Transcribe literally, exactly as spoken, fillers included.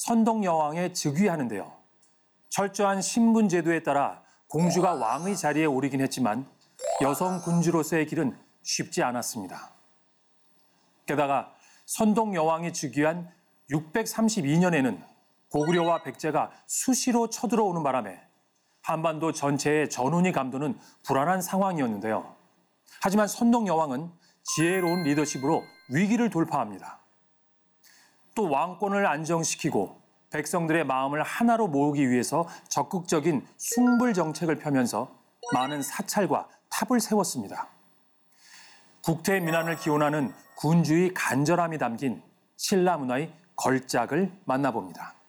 선동 여왕에 즉위하는데요. 철저한 신분 제도에 따라 공주가 왕의 자리에 오르긴 했지만 여성 군주로서의 길은 쉽지 않았습니다. 게다가 선동 여왕이 즉위한 육백삼십이 년에는 고구려와 백제가 수시로 쳐들어오는 바람에 한반도 전체의 전운이 감도는 불안한 상황이었는데요. 하지만 선동 여왕은 지혜로운 리더십으로 위기를 돌파합니다. 또 왕권을 안정시키고 백성들의 마음을 하나로 모으기 위해서 적극적인 숭불 정책을 펴면서 많은 사찰과 탑을 세웠습니다. 국태 민안을 기원하는 군주의 간절함이 담긴 신라 문화의 걸작을 만나봅니다.